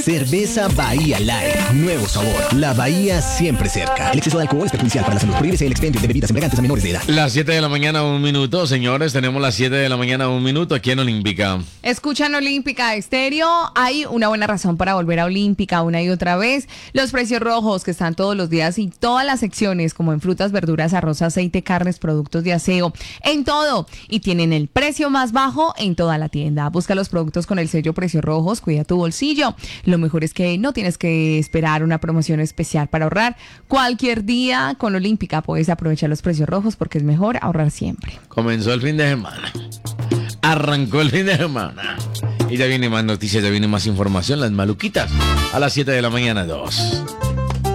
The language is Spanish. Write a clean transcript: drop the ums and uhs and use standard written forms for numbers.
Cerveza Bahía Light. Nuevo sabor. La Bahía siempre cerca. El exceso de alcohol es perjudicial para la salud. Prohíbese el expendio de bebidas embriagantes a menores de edad. Las 7 de la mañana, 1 minuto. Señores, tenemos las 7 de la mañana, 1 minuto aquí en Olímpica. Escuchan Olímpica Estéreo. Hay una buena razón para volver a Olímpica una y otra vez. Los precios rojos que están todos los días y todas las secciones, como en frutas, verduras, arroz, aceite, carnes, productos de aseo, en todo. Y tienen el precio más bajo en toda la tienda. Busca los productos con el sello Precios Rojos. Cuida tu bolsillo. Lo mejor es que no tienes que esperar una promoción especial para ahorrar. Cualquier día con Olímpica puedes aprovechar los precios rojos porque es mejor ahorrar siempre. Comenzó el fin de semana. Arrancó el fin de semana. Y ya viene más noticias, ya viene más información. Las maluquitas a las 7 de la mañana, 2.